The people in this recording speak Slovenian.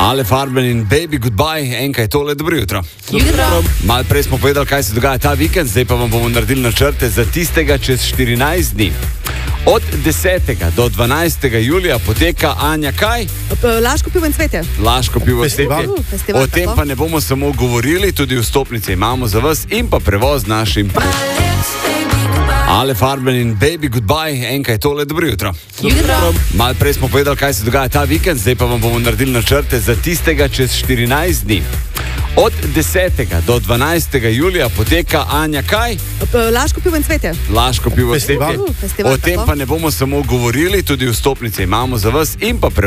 Ale Farben in Baby Goodbye, enkaj tole, dobro jutro. Jutro. Malo prej smo povedali, kaj se dogaja ta vikend, zdaj pa vam bomo naredili načrte za tistega čez 14 dni. Od 10. do 12. julija poteka Anja kaj? Laško pivo in cvetje. Laško pivo Festival. cvetje. Festival, O tem tako. pa ne bomo samo govorili, tudi vstopnice imamo za vas in pa prevoz našim. Ale Farben in Baby Goodbye, enkaj tole, dobro jutro. Jutro. Malo prej smo povedali, kaj se dogaja ta vikend, zdaj pa vam bomo naredili načrte za tistega čez 14 dni. Od 10. do 12. julija poteka Anja kaj? Laško pivo in cvetje. Laško pivo Festival. cvetje. Festival, O tem tako. pa ne bomo samo govorili, tudi vstopnice imamo za vas in pa prevoz.